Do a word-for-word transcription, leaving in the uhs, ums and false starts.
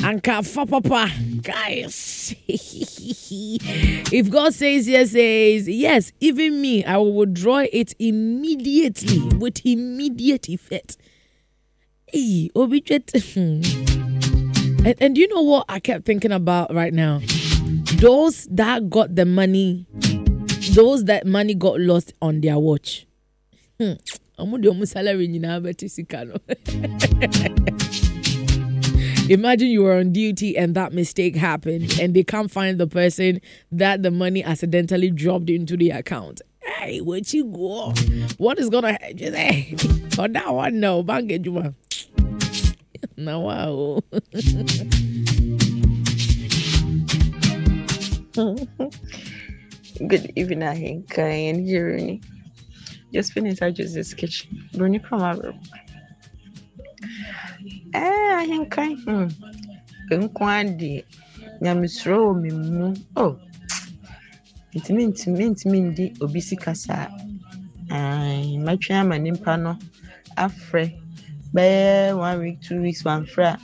Anka fa papa. Guys. If God says yes, says yes, even me, I will withdraw it immediately with immediate effect. Hey, Obichet. And, and you know what I kept thinking about right now? Those that got the money, those that money got lost on their watch. Hmm. Imagine you were on duty and that mistake happened and they can't find the person that the money accidentally dropped into the account. Hey, where you go? What is gonna happen? Hey, oh, that one no, bang it, you now wow. Good evening, Ahinka and Jeremy. Just finished our Joseph's kitchen. Bruni from our room. Eh, Ahinka. Hmm. Unquandi. Yamisro mimu. Oh. It means means mindi obisi kasa. Ay, my chairman in pano. Afre. By one week, two weeks, one fra.